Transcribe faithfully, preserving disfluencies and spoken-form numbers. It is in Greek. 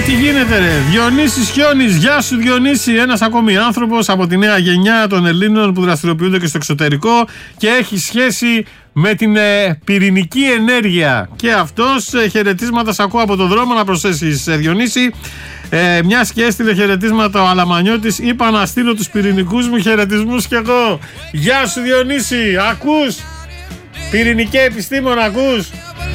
Τι γίνεται ρε, Διονύσης Χιόνης, γεια σου Διονύση, ένας ακόμη άνθρωπος από τη νέα γενιά των Ελλήνων που δραστηριοποιούνται και στο εξωτερικό και έχει σχέση με την ε, πυρηνική ενέργεια. Και αυτός ε, χαιρετίσματα σ' ακούω από τον δρόμο, να προσθέσεις ε, Διονύση. Ε, μιας και έστειλε χαιρετίσματα ο Αλαμανιώτης, είπα να στείλω τους πυρηνικούς μου χαιρετισμούς κι εγώ. Γεια σου Διονύση, ακούς? Πυρηνική επιστήμονα ακούς?